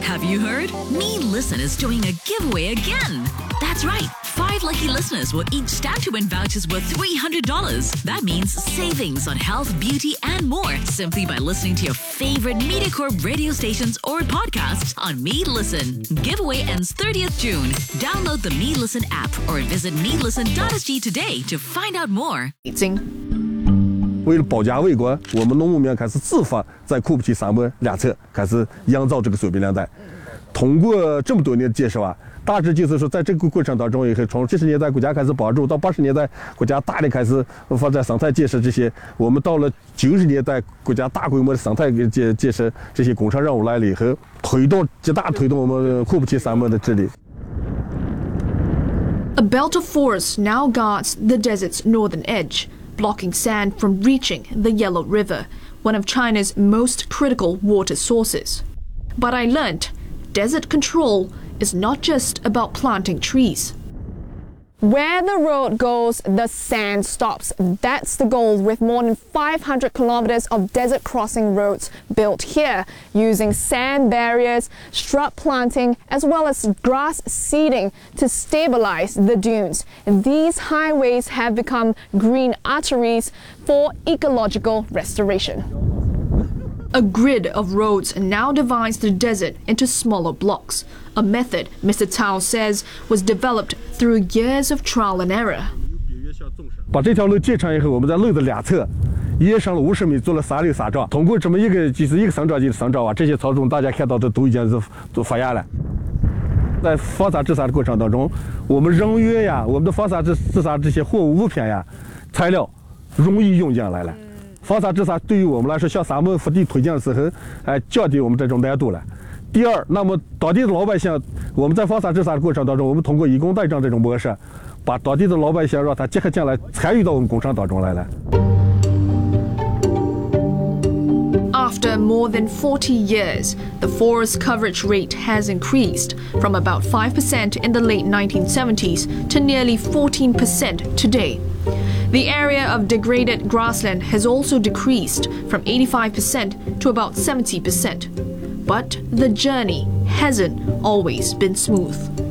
Have you heard? Me Listen is doing a giveaway again. That's right. 5 lucky listeners will each stand to win vouchers worth $300. That means savings on health, beauty, and more simply by listening to your favorite MediaCorp radio stations or podcasts on Me Listen. Giveaway ends 30th June. Download the Me Listen app or visit melisten.sg today to find out more. 为了保家卫国，我们农牧民开始自发在库布齐沙漠两侧开始营造这个水培粮带。通过这么多年的建设啊，大致就是说，在这个过程当中，也从70年代国家开始帮助，到80年代国家大力开始发展生态建设这些，我们到了90年代国家大规模的生态建设这些工程任务来了以后，极大推动我们库布齐沙漠的治理。 A belt of forest now guards the desert's northern edge, blocking sand from reaching the Yellow River, one of China's most critical water sources. But I learnt desert control is not just about planting trees. Where the road goes, the sand stops. That's the goal with more than 500 kilometers of desert crossing roads built here, using sand barriers, shrub planting, as well as grass seeding to stabilize the dunes. These highways have become green arteries for ecological restoration. A grid of roads now divides the desert into smaller blocks, a method Mr. Tao says was developed through years of trial and error. 把这条路建成以后，我们在路的两侧延伸了50米，做了3溜3障。通过这么一个生长级的生长啊，这些草种大家看到的都已经都发芽了。在放撒治沙的过程当中，我们人员呀，我们的放撒治沙这些货物物品呀、材料容易涌进来了。放撒治沙对于我们来说，向沙漠腹地推进的时候，降低我们这种难度了。第二，那么当地的老百姓，我们在放撒治沙的过程当中，我们通过以工代赈这种模式，把当地的老百姓让他结合进来，参与到我们工程当中来了。 After more than 40 years, the forest coverage rate has increased from about 5% in the late 1970s to nearly 14% today. The area of degraded grassland has also decreased from 85% to about 70%. But the journey hasn't always been smooth.